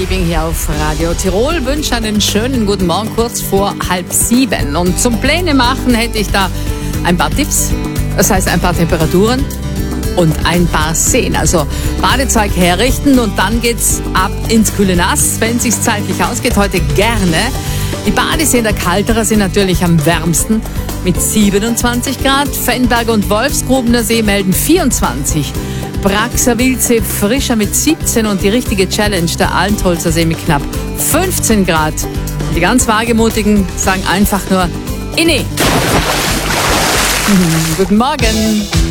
Liebing hier auf Radio Tirol. Wünsche einen schönen guten Morgen, kurz vor 6:30. Und zum Pläne machen hätte ich da ein paar Tipps, das heißt ein paar Temperaturen und ein paar Seen. Also Badezeug herrichten und dann geht's ab ins kühle Nass, wenn es sich zeitlich ausgeht. Heute gerne. Die Badeseen der Kalterer sind natürlich am wärmsten mit 27 Grad. Fennberg und Wolfsgrubener See melden 24. Braxer Wildsee frischer mit 17 und die richtige Challenge der Altholzer See mit knapp 15 Grad. Und die ganz Wagemutigen sagen einfach nur Inne. Guten Morgen.